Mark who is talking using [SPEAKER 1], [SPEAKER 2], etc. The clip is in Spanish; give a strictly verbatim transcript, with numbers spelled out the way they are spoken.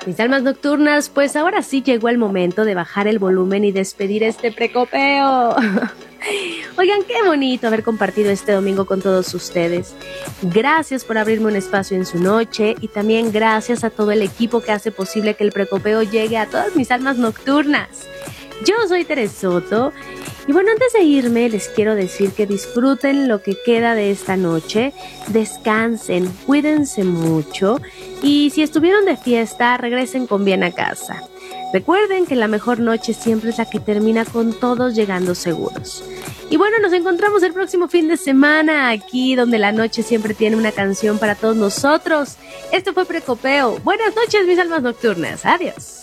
[SPEAKER 1] Mis almas nocturnas, pues ahora sí llegó el momento de bajar el volumen y despedir este precopeo. Oigan, qué bonito haber compartido este domingo con todos ustedes. Gracias por abrirme un espacio en su noche y también gracias a todo el equipo que hace posible que el precopeo llegue a todas mis almas nocturnas. Yo soy Teres Soto y bueno, antes de irme les quiero decir que disfruten lo que queda de esta noche, descansen, cuídense mucho y si estuvieron de fiesta, regresen con bien a casa. Recuerden que la mejor noche siempre es la que termina con todos llegando seguros. Y bueno, nos encontramos el próximo fin de semana aquí donde la noche siempre tiene una canción para todos nosotros. Esto fue Precopeo. Buenas noches, mis almas nocturnas. Adiós.